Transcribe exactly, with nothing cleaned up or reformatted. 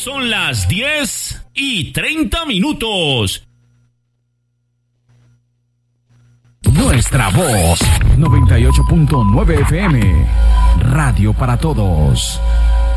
son las diez y treinta minutos. Nuestra voz, noventa y ocho punto nueve F M, radio para todos.